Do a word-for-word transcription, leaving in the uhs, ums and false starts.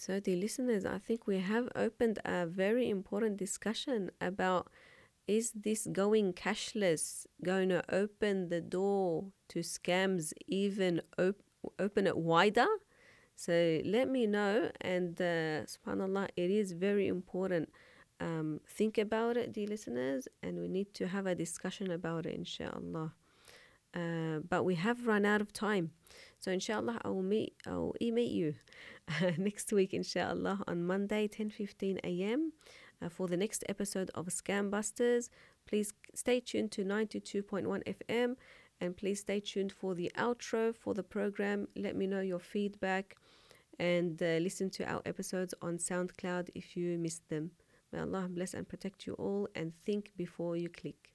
So, dear listeners, I think we have opened a very important discussion about, is this going cashless going to open the door to scams, even op- open it wider? So let me know. And uh, subhanAllah, it is very important. Um, think about it, dear listeners, and we need to have a discussion about it, inshallah. Uh, but we have run out of time. So inshallah, I will meet, I will meet you next week, inshallah, on Monday, ten fifteen a m uh, for the next episode of Scam Busters. Please stay tuned to ninety-two point one F M, and please stay tuned for the outro for the program. Let me know your feedback, and uh, listen to our episodes on SoundCloud if you missed them. May Allah bless and protect you all, and think before you click.